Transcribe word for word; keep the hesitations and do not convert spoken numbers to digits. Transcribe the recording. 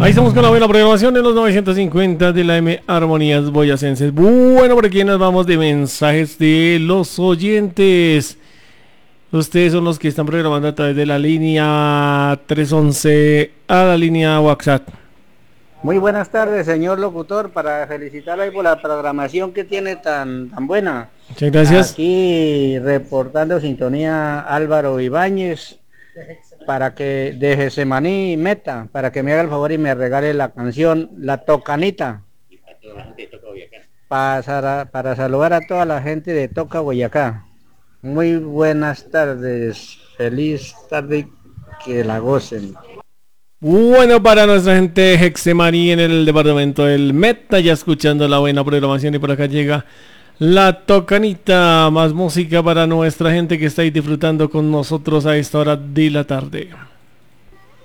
Ahí estamos con la buena programación en los novecientos cincuenta de la M Armonías Boyacenses. Bueno, por aquí nos vamos de mensajes de los oyentes. Ustedes son los que están programando a través de la línea trescientos once a la línea WhatsApp. Muy buenas tardes, señor locutor, para felicitarle por la programación que tiene tan, tan buena. Muchas gracias. Aquí reportando sintonía Álvaro Ibáñez, para que de Getsemaní Meta, para que me haga el favor y me regale la canción La Tocanita, para, para saludar a toda la gente de Toca, Boyacá. Muy buenas tardes, feliz tarde, que la gocen. Bueno, para nuestra gente de Getsemaní en el departamento del Meta, ya escuchando la buena programación, y por acá llega La Tocanita, más música para nuestra gente que está ahí disfrutando con nosotros a esta hora de la tarde.